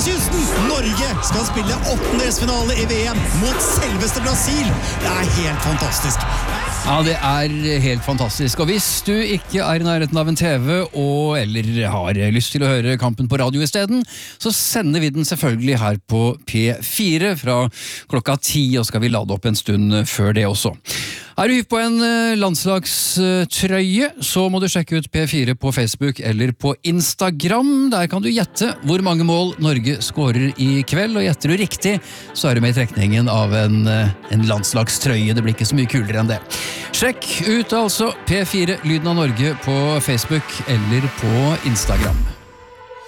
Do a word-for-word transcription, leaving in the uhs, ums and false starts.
Elfenbenskysten! Norge skal spille åttendelsfinale i V M mot selveste Brasil. Det er helt fantastisk. Ja, det er helt fantastisk. Og hvis du ikke er i nærheten av en T V og eller har lyst til å høre kampen på radio i stedet, så sender vi den selvfølgelig her på P fire fra klokka ti, og skal vi lade opp en stund før det også. Er du hypp på en landslagstrøye, så må du sjekke ut P fire på Facebook eller på Instagram. Der kan du gjette hvor mange mål Norge skårer i kveld, og gjetter du riktig, så er du med i trekningen av en, en landslagstrøye. Det blir ikke så mye kulere enn det. Sjekk ut altså P fire Lyden av Norge på Facebook eller på Instagram.